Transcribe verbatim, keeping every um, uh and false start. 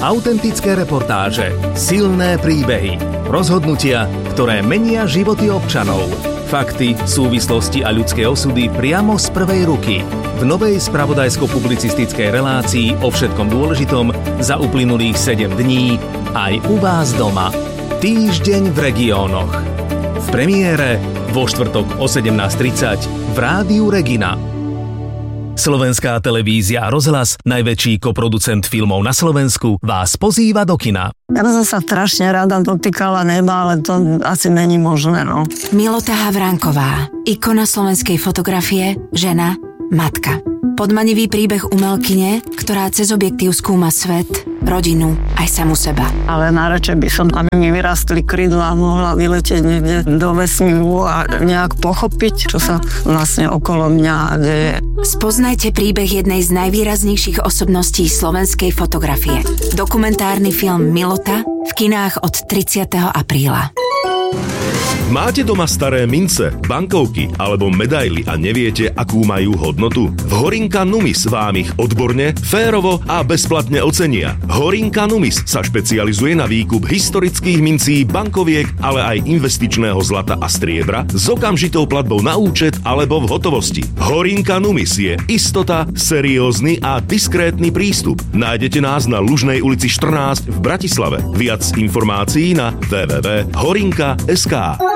Autentické reportáže, silné príbehy, rozhodnutia, ktoré menia životy občanov. Fakty, súvislosti a ľudské osudy priamo z prvej ruky. V novej spravodajsko-publicistickej relácii o všetkom dôležitom za uplynulých sedem dní aj u vás doma. Týždeň v regiónoch. V premiére vo štvrtok o sedemnásť tridsať v Rádiu Regina. Slovenská televízia a rozhlas, najväčší koproducent filmov na Slovensku, vás pozýva do kina. Ja som sa strašne rada dotýkala neba, ale to asi není možné, no. Milota Havránková, ikona slovenskej fotografie, žena, matka. Podmanivý príbeh umelkyne, ktorá cez objektív skúma svet, rodinu, aj samu seba. Ale najradšej by som, aby mi vyrastli krídla a mohla vyletieť niekde do vesmíru a nejak pochopiť, čo sa vlastne okolo mňa deje. Spoznajte príbeh jednej z najvýraznejších osobností slovenskej fotografie. Dokumentárny film Milota v kinách od tridsiateho apríla. Máte doma staré mince, bankovky alebo medaily a neviete, akú majú hodnotu? V Horinka Numis vám ich odborne, férovo a bezplatne ocenia. Horinka Numis sa špecializuje na výkup historických mincí, bankoviek, ale aj investičného zlata a striebra s okamžitou platbou na účet alebo v hotovosti. Horinka Numis je istota, seriózny a diskrétny prístup. Nájdete nás na Lužnej ulici štrnásť v Bratislave. Viac informácií na w w w bodka horinka bodka es ká.